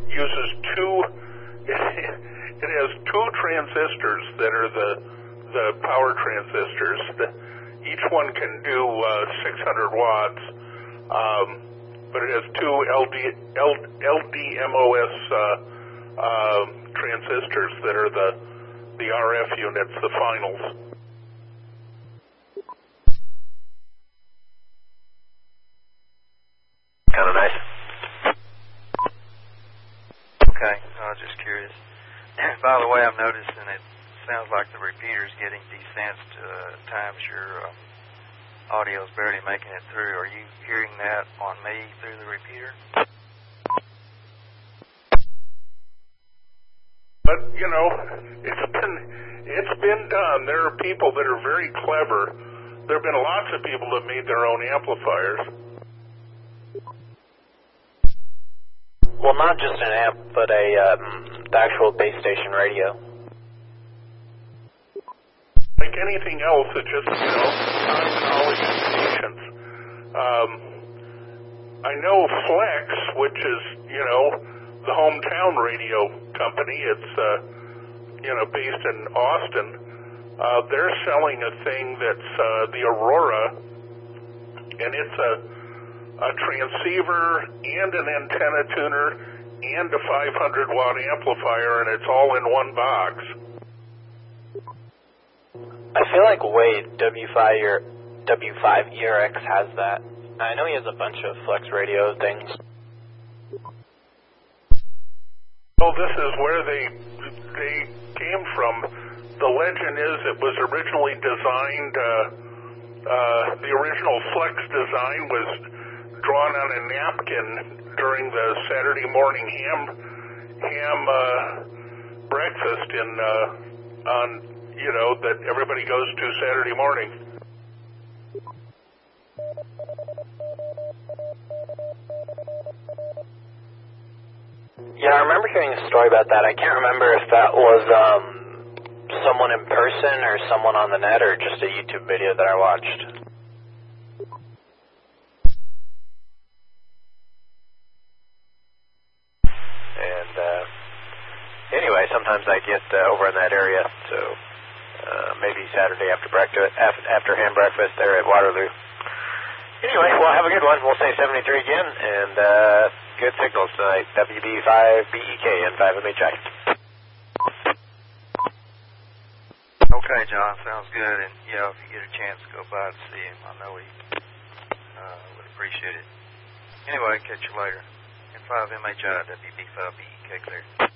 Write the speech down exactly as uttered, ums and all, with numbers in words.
uses two, it has two transistors that are the, the power transistors. The, each one can do uh, six hundred watts, um, but it has two L D, L, LDMOS uh, uh, transistors that are the, the R F units, the finals. Kind of nice. Okay, I was just curious. By the way, I'm noticing it sounds like the repeater's getting desensed uh, times your uh, audio's barely making it through. Are you hearing that on me through the repeater? But, you know, it's been, it's been done. There are people that are very clever. There have been lots of people that made their own amplifiers. Well, not just an amp, but a um, the actual base station radio. Like anything else, it just, you know, time, knowledge, and patience. Um, I know Flex, which is, you know, the hometown radio company. It's, uh, you know, based in Austin. Uh, they're selling a thing that's uh, the Aurora, and it's a, a transceiver and an antenna tuner and a five hundred watt amplifier, and it's all in one box. I feel like Wade, W five E R X, has that. I know he has a bunch of Flex radio things. Well, this is where they they came from. The legend is it was originally designed, uh, uh, the original Flex design was drawn on a napkin during the Saturday morning ham, ham uh, breakfast in, uh, on, you know, that everybody goes to Saturday morning. Yeah, I remember hearing a story about that. I can't remember if that was um, someone in person or someone on the net or just a YouTube video that I watched. And uh, anyway, sometimes I get uh, over in that area, so uh, maybe Saturday after breakfast, after ham breakfast there at Waterloo. Anyway, well, have a good one. We'll say seventy-three again, and uh, good signals tonight. W B five B E K and five M H I. Okay, John, sounds good. And, you know, if you get a chance to go by to see him, I know he uh, would appreciate it. Anyway, catch you later. And five M H I, W B five B E K clear.